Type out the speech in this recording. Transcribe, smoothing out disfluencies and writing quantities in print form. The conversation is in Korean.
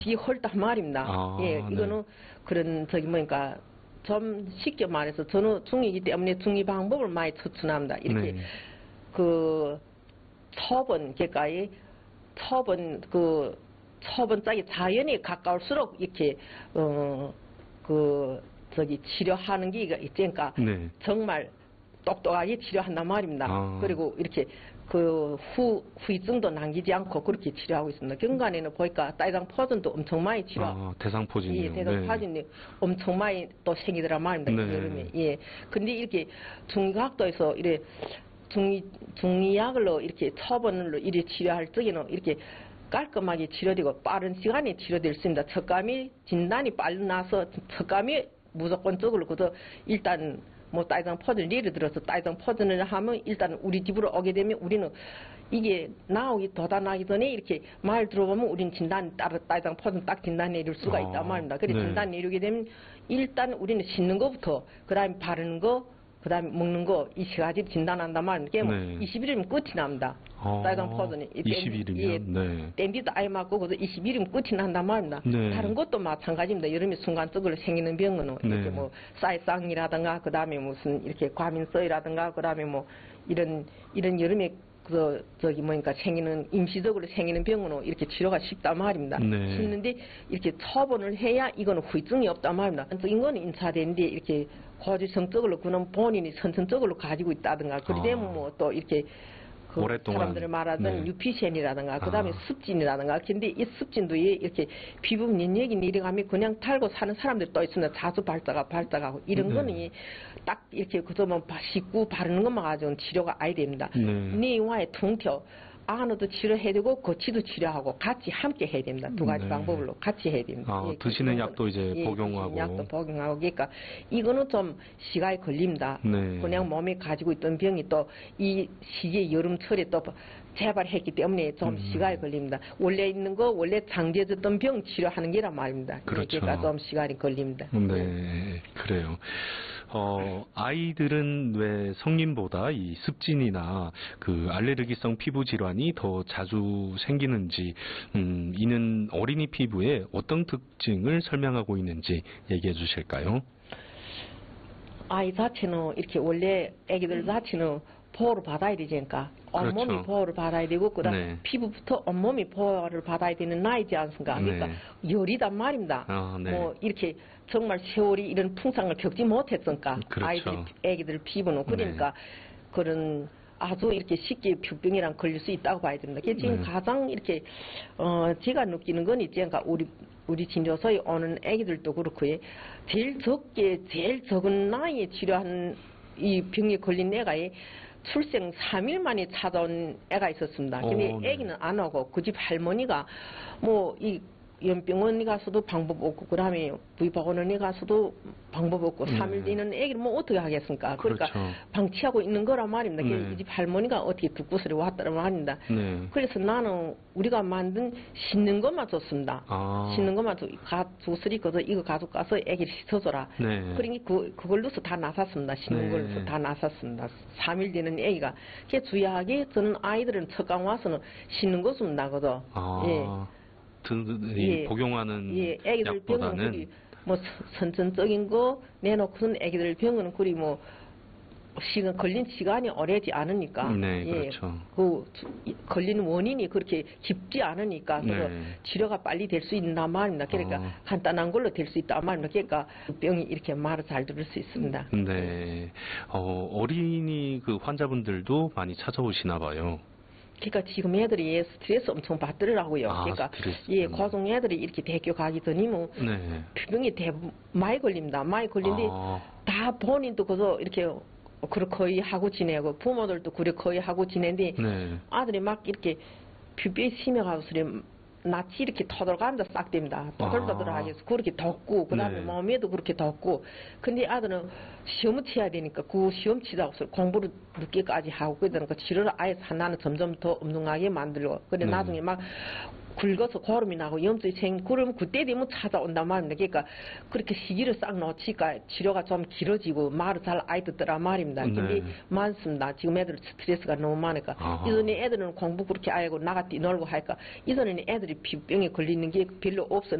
이 헐다 말입니다. 아, 예, 네. 이거는 그런 뭐니까 좀 쉽게 말해서 저는 중이기 때문에 중이 방법을 많이 추천합니다. 이렇게 네. 그 초본 객가의 초본짝이 자연에 가까울수록 이렇게 치료하는 게 있으니까 네. 정말 똑똑하게 치료한단 말입니다. 아. 그리고 이렇게 후유증도 남기지 않고 그렇게 치료하고 있습니다. 경관에는 보니까 다이상 포진도 엄청 많이 대상포진이요. 예, 대상포진이 엄청 많이 또 생기더라 말입니다. 네. 여름에. 예. 근데 이렇게 중의학도에서 이래 중의약으로 이렇게 초본으로 이렇게 치료할 적에는 이렇게 깔끔하게 치료되고 빠른 시간에 치료될 수 있습니다. 척감이 진단이 빨리 나서 척감이 무조건적으로 그저 일단 뭐 다이상 포진을 예를 들어서 다이상 포진을 하면 일단 우리 집으로 오게 되면 우리는 이게 도달나기 전에 이렇게 말 들어보면 우리는 진단 따로 다이상 포진 딱 진단 내릴 수가 있단 말입니다. 그래 네. 진단 내리게 되면 일단 우리는 씻는 것부터 그다음에 바르는 거 그다음에 먹는 거 이 세 가지 진단한단 말이에요. 네. 20일이면 끝이 납니다. 다이상 포진이 20일이면 예, 네. 땡디도 아예 맞고 그래서 20일이면 끝이 난단 말입니다. 네. 다른 것도 마찬가지입니다. 여름에 순간적으로 생기는 병은 네. 이렇게 뭐 쌀상이라든가 그다음에 무슨 이렇게 과민성이라든가 그다음에 뭐 이런 여름에 생기는 임시적으로 생기는 병은 이렇게 치료가 쉽단 말입니다. 네. 쉽는데 이렇게 처분을 해야 이거는 후유증이 없단 말입니다. 인거는 인차되는데 이렇게 고지성적으로 그는 본인이 선천적으로 가지고 있다든가 그리 되면 뭐 또 이렇게 오랫동안 사람들이 말하던 네. 유피셈이라든가 그다음에 습진이라든가 근데 이 습진도 이렇게 피부 면역이 내려가면 그냥 달고 사는 사람들이 또 있습니다. 자주 발작하고 이런 네. 거는 딱 이렇게 그저만 씻고 바르는 것만 가지고는 치료가 아예 됩니다. 네 이와의 통틀어 안으로도 치료해주고 거치도 치료하고 같이 함께 해야 됩니다. 두 가지 네. 방법으로 같이 해야 됩니다. 예, 드시는 약도 이제 예, 복용하고. 드시는 약도 복용하고 그러니까 이거는 좀 시간이 걸립니다. 네. 그냥 몸에 가지고 있던 병이 또 이 시기에 여름철에 또 재발했기 때문에 좀 시간이 걸립니다. 원래 있는 거 원래 장제졌던 병 치료하는 게란 말입니다. 그렇죠. 그러니까 좀 시간이 걸립니다. 네, 그래요. 아이들은 왜 성인보다 이 습진이나 그 알레르기성 피부 질환이 더 자주 생기는지, 이는 어린이 피부에 어떤 특징을 설명하고 있는지 얘기해 주실까요? 아이 자체는 이렇게 원래 애기들 자체는 보호를 받아야 되니까 온몸이 그렇죠. 보호를 받아야 되고 그다음 네. 피부부터 온몸이 보호를 받아야 되는 나이지 않습니까? 그러니까 열이단 말입니다. 네. 뭐 이렇게 정말 세월이 이런 풍상을 겪지 못했으니까 그렇죠. 애기들 피부는 그러니까 그런 아주 이렇게 쉽게 병이랑 걸릴 수 있다고 봐야 됩니다. 지금 가장 이렇게 제가 느끼는 건 이제 그러니까 우리 진료소에 오는 애기들도 그렇고요. 제일 적은 나이에 치료한 이 병에 걸린 애가 출생 3일 만에 찾아온 애가 있었습니다. 근데 네. 애기는 안 오고 그 집 할머니가 뭐 이 연병원에 가서도 방법 없고 그다음에 부의보건원에 가서도 방법 없고 3일 뒤는 애기를 뭐 어떻게 하겠습니까? 그러니까 그렇죠. 방치하고 있는 거란 말입니다. 네. 이 집 할머니가 어떻게 듣고 소리 왔다는 말입니다. 네. 그래서 나는 우리가 만든 씻는 것만 줬습니다. 씻는 것만 주스리 거서 이거 가지고 가서 애기를 씻어줘라. 네. 그러니까 그걸로서 다 나섰습니다. 씻는 네. 걸로서 다 나섰습니다. 3일 되는 애기가. 그게 주의하게 저는 아이들은 첫강 와서는 씻는 것은 나거든. 복용하는 애기들 약보다는 병은 뭐 선천적인 거 내놓고는 애기들 병은 그리 뭐 걸린 시간이 오래지 않으니까 네, 그렇죠. 걸리는 원인이 그렇게 깊지 않으니까 그래서 네. 치료가 빨리 될 수 있단 말입니다. 그러니까 간단한 걸로 될 수 있단 말입니다. 그러니까 병이 이렇게 말을 잘 들을 수 있습니다. 네. 어린이 그 환자분들도 많이 찾아오시나 봐요. 그러니까 지금 애들이 스트레스 엄청 받더라고요. 그러니까 고등 애들이 이렇게 대학교 가기 전이면 병이 많이 걸립니다. 많이 걸린데 다 본인도 그래서 이렇게 거의 하고 지내고 부모들도 그래 거의 하고 지내는데 아들이 막 이렇게 뷰뼈에 심해가서 낯이 이렇게 터들어간다 싹 됩니다. 터들터들하게 그렇게 덥고 그다음에 몸에도 그렇게 덥고 근데 아들은 시험을 치야 되니까 그 시험 치다가 공부를 늦게까지 하고 그러니까 치료를 아예 나는 점점 더 엄중하게 만들고 근데 나중에 막 굵어서 고름이 나고 염증이 생 그러면 그때 되면 찾아온단 말입니다. 그러니까 그렇게 시기를 싹 놓치니까 치료가 좀 길어지고 말을 잘 안 듣더란 말입니다. 근데 많습니다. 지금 애들 스트레스가 너무 많으니까. 이전에 애들은 공부 그렇게 알고 나가 뛰놀고 하니까 이전에는 애들이 피부병에 걸리는 게 별로 없었는데